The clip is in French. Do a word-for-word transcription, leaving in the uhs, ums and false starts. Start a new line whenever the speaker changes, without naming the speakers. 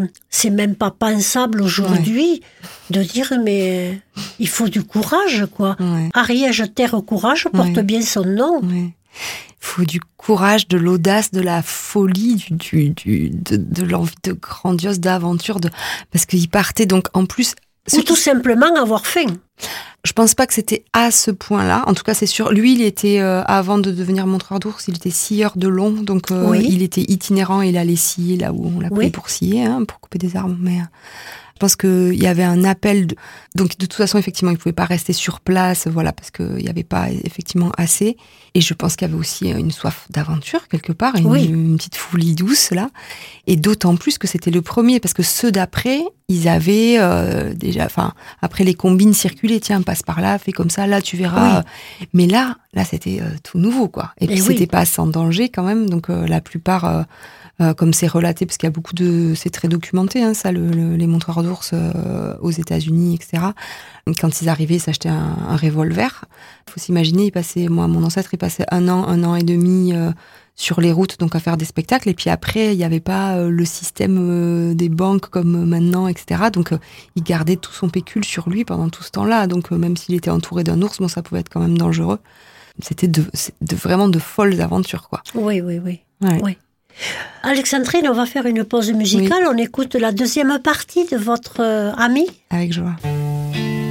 c'est même pas pensable aujourd'hui ouais. de dire mais il faut du courage quoi. Ouais. Ariège Terre Courage porte ouais. bien son nom.
Ouais. Il faut du courage, de l'audace, de la folie, du, du, du, de, de l'envie de grandiose, d'aventure, de... parce qu'il partait donc en plus...
Ou tout qui... simplement avoir faim.
Je pense pas que c'était à ce point-là. En tout cas, c'est sûr. Lui, il était, euh, avant de devenir montreur d'ours, il était scieur de long. Donc, euh, oui. il était itinérant et il allait scier là où on l'appelait oui. pour scier, hein, pour couper des arbres. Mais... Je pense qu'il y avait un appel. De... Donc, de toute façon, effectivement, il ne pouvait pas rester sur place, voilà, parce qu'il n'y avait pas effectivement assez. Et je pense qu'il y avait aussi une soif d'aventure, quelque part, une, oui. une petite folie douce, là. Et d'autant plus que c'était le premier, parce que ceux d'après, ils avaient euh, déjà... Enfin, après, les combines circulaient. Tiens, passe par là, fais comme ça, là, tu verras. Oui. Mais là, là, c'était euh, tout nouveau, quoi. Et, Et puis, oui. c'était pas sans danger, quand même. Donc, euh, la plupart... Euh, Euh, comme c'est relaté, parce qu'il y a beaucoup de... C'est très documenté, hein, ça, le, le, les montreurs d'ours euh, aux États-Unis, et cetera. Quand ils arrivaient, ils s'achetaient un, un revolver. Il faut s'imaginer, ils passaient... Moi, mon ancêtre, il passait un an, un an et demi euh, sur les routes, donc à faire des spectacles. Et puis après, il n'y avait pas euh, le système euh, des banques comme maintenant, et cetera. Donc, euh, il gardait tout son pécule sur lui pendant tout ce temps-là. Donc, euh, même s'il était entouré d'un ours, bon, ça pouvait être quand même dangereux. C'était de, de, vraiment de folles aventures, quoi.
Oui, oui, oui. Ouais. oui. Alexandrine, on va faire une pause musicale. Oui. On écoute la deuxième partie de votre euh, ami.
Avec joie.